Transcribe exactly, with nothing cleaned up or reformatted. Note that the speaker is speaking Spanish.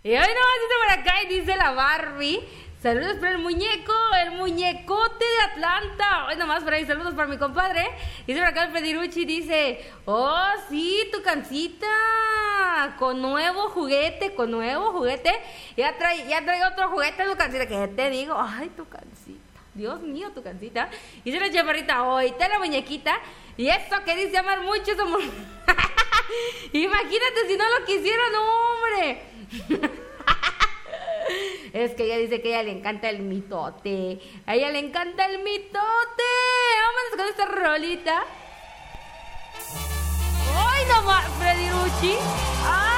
Y hoy nomás dice por acá y dice la Barbie. Saludos para el muñeco, el muñecote de Atlanta. Hoy nomás por ahí, saludos para mi compadre. Dice por acá el Pedirucci, dice, oh, sí, tu cancita. Con nuevo juguete, con nuevo juguete. Ya trae, ya trae otro juguete tu cancita. Que te digo, ay, tu cancita. Dios mío, tu cancita. Dice la chaparrita, hoy te la muñequita. Y esto que dice amar mucho somos... Imagínate si no lo quisieron, hombre. Es que ella dice que a ella le encanta el mitote. A ella le encanta el mitote. Vámonos con esta rolita. ¡Ay, no más, Freddy Rucci! ¡Ay!